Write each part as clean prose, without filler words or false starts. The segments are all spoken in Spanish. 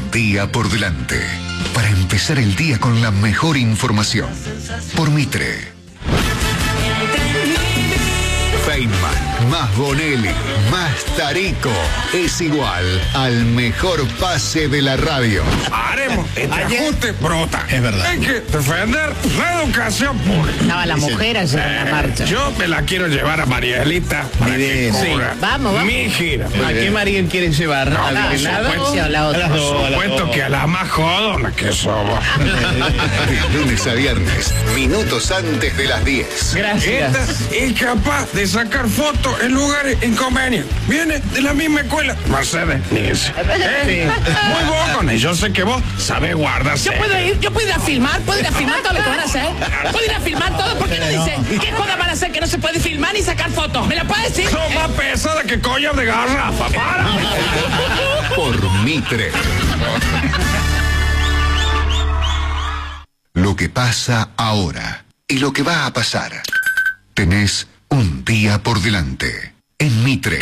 Un día por delante, para empezar el día con la mejor información. Por Mitre. Feynman, más Bonelli, más Tarico, es igual al mejor pase de la radio. Haremos este ajuste brota. Es verdad. Hay que defender la educación pública. Estaba la mujer ayer en la marcha. Yo me la quiero llevar a Marielita para que cubra Vamos. mi gira. ¿A qué Mariel quieren llevar? No, ¿A la por que nada? supuesto. O la otra. A las dos, Por a las supuesto dos. que a la más jodona que somos. De lunes a viernes, minutos antes de las 10. Gracias. Esta es capaz de sacar fotos en lugares inconvenientes. Viene de la misma escuela. Mercedes Nielsen. Muy bocona. Y yo sé que vos sabés guardarse. Yo puedo ir a filmar todo lo que van a hacer. Puedo ir a filmar todo. ¿Por qué no dicen qué joda van a hacer que no se puede filmar ni sacar fotos? ¿Me lo puedes decir? Son más pesadas que collas de garrafa. Para. Por Mitre. Lo que pasa ahora y lo que va a pasar. Tenés un día por delante. En Mitre.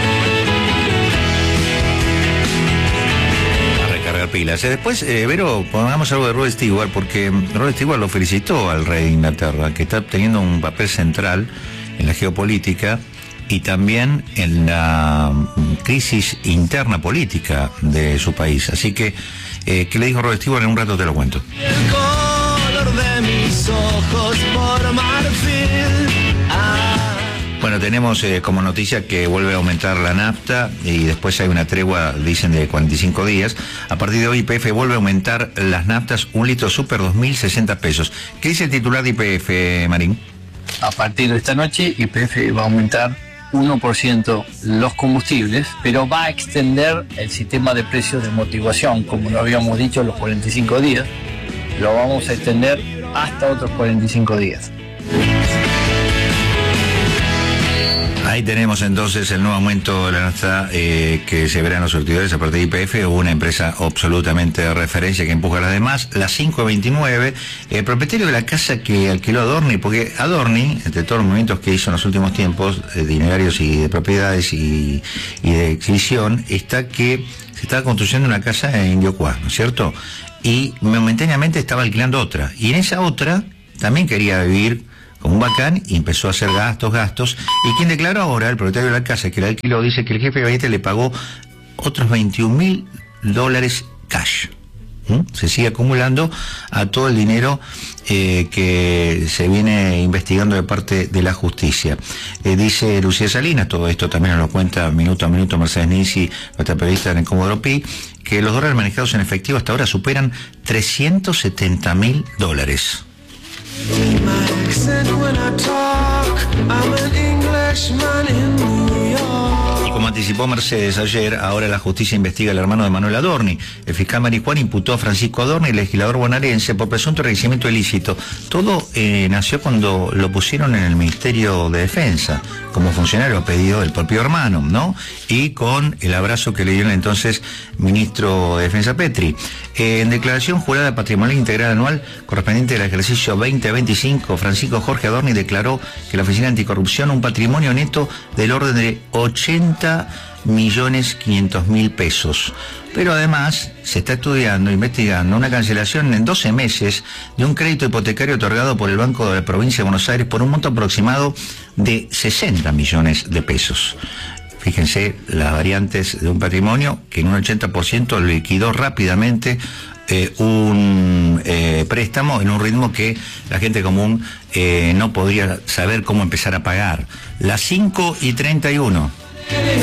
A recargar pilas. Después, Vero, pongamos algo de Rod Stewart, porque Rod Stewart lo felicitó al rey de Inglaterra, que está teniendo un papel central en la geopolítica y también en la crisis interna política de su país. Así que, ¿qué le dijo Rod Stewart? En un rato te lo cuento. El color de mis ojos por marfil. Bueno, tenemos como noticia que vuelve a aumentar la nafta y después hay una tregua, dicen, de 45 días. A partir de hoy YPF vuelve a aumentar las naftas, un litro super 2.060 pesos. ¿Qué dice el titular de YPF, Marín? A partir de esta noche, YPF va a aumentar 1% los combustibles, pero va a extender el sistema de precios de motivación, como lo habíamos dicho, los 45 días. Lo vamos a extender hasta otros 45 días. Ahí tenemos entonces el nuevo aumento de la nafta que se verá en los surtidores a partir de YPF, una empresa absolutamente de referencia que empuja a las demás. Las 5.29, el propietario de la casa que alquiló Adorni, porque Adorni, entre todos los movimientos que hizo en los últimos tiempos, dinerarios y de propiedades y de exhibición, está que se estaba construyendo una casa en Yocuá, ¿no es cierto? Y momentáneamente estaba alquilando otra. Y en esa otra también quería vivir como un bacán y empezó a hacer gastos. Y quien declaró ahora, el propietario de la casa que la alquiló, dice que el jefe de gabinete le pagó otros $21.000 cash. Se sigue acumulando a todo el dinero que se viene investigando de parte de la justicia. Dice Lucía Salinas, todo esto también nos lo cuenta minuto a minuto Mercedes Nisi, nuestra periodista en el Comodoro Pi, que los dólares manejados en efectivo hasta ahora superan $370.000. Y como anticipó Mercedes ayer, ahora la justicia investiga al hermano de Manuel Adorni. El fiscal Marijuán imputó a Francisco Adorni, el legislador bonaerense, por presunto enriquecimiento ilícito. Todo nació cuando lo pusieron en el Ministerio de Defensa, como funcionario a pedido del propio hermano, ¿no? Y con el abrazo que le dio el entonces ministro de Defensa Petri. En declaración jurada patrimonial integral anual correspondiente al ejercicio 2025, Francisco Jorge Adorni declaró que la Oficina Anticorrupción un patrimonio neto del orden de 80.500.000 pesos. Pero además se está investigando una cancelación en 12 meses de un crédito hipotecario otorgado por el Banco de la Provincia de Buenos Aires por un monto aproximado de 60 millones de pesos. Fíjense las variantes de un patrimonio que en un 80% liquidó rápidamente un préstamo en un ritmo que la gente común no podría saber cómo empezar a pagar. Las 5:31.